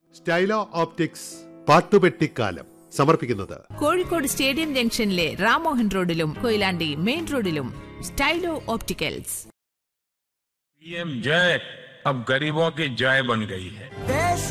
സ്റ്റൈലോ optics പാട്ടുപെട്ടിക്കാലം സമർപ്പിക്കുന്നത് Kozhikode stadium ജംഗ്ഷനിലെ റാമോഹൻ റോഡിലും കൊയിലാണ്ടി മെയിൻ റോഡിലും സ്റ്റൈലോ ഓപ്റ്റിക്കൽസ്. पीएम जय अब गरीबों की जय बन गई है.